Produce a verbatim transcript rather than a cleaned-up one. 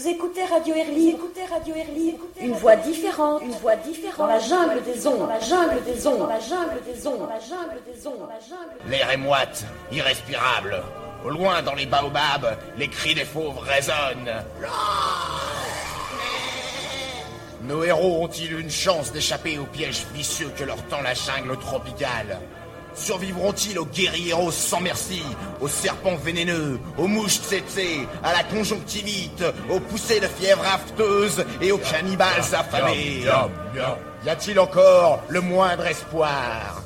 écoutez Radio Air Libre, écoutez Radio Air Libre, une voix différente, une voix différente, dans la jungle des ondes, dans la jungle des ondes, dans la jungle des ondes, dans la jungle des ondes, dans la jungle des ondes. L'air est moite, irrespirable. Au loin, dans les baobabs, les cris des fauves résonnent. Nos héros ont-ils une chance d'échapper aux pièges vicieux que leur tend la jungle tropicale? Survivront-ils aux guérilleros sans merci, aux serpents vénéneux, aux mouches tsetse, à la conjonctivite, aux poussées de fièvre afteuse et aux cannibales affamés? Y a-t-il encore le moindre espoir?